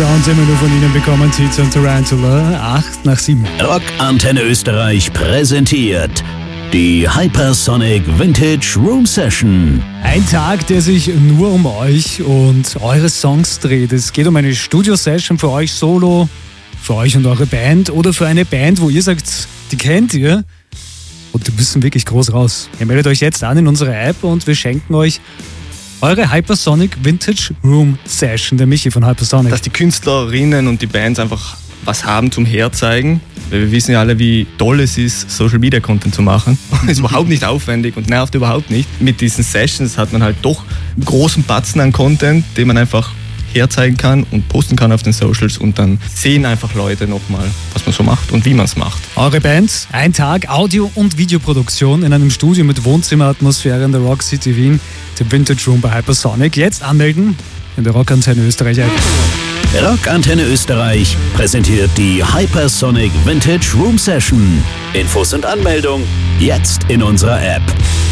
Sounds immer nur von Ihnen bekommen. Tits und Tarantula, 8 nach 7. Rock Antenne Österreich präsentiert die Hypersonic Vintage Room Session. Ein Tag, der sich nur um euch und eure Songs dreht. Es geht um eine Studio-Session für euch solo, für euch und eure Band oder für eine Band, wo ihr sagt, die kennt ihr und die müssen wirklich groß raus. Ihr meldet euch jetzt an in unserer App und wir schenken euch eure Hypersonic Vintage Room Session. Der Michi von Hypersonic. Dass die Künstlerinnen und die Bands einfach was haben zum Herzeigen. Weil wir wissen ja alle, wie toll es ist, Social Media Content zu machen. Ist überhaupt nicht aufwendig und nervt überhaupt nicht. Mit diesen Sessions hat man halt doch einen großen Batzen an Content, den man einfach herzeigen kann und posten kann auf den Socials und dann sehen einfach Leute nochmal, was man so macht und wie man es macht. Eure Band, ein Tag Audio- und Videoproduktion in einem Studio mit Wohnzimmeratmosphäre in der Rock City Wien, dem Vintage Room bei Hypersonic. Jetzt anmelden in der Rock Antenne Österreich App. Rock Antenne Österreich präsentiert die Hypersonic Vintage Room Session. Infos und Anmeldung jetzt in unserer App.